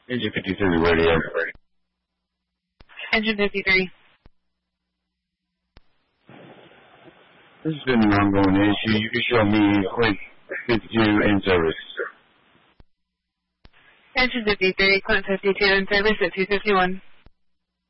Engine 53 radio. Engine 53. This has been an ongoing issue. You can show me Quint 52 in service. Engine 53, Quint 52 in service at 251.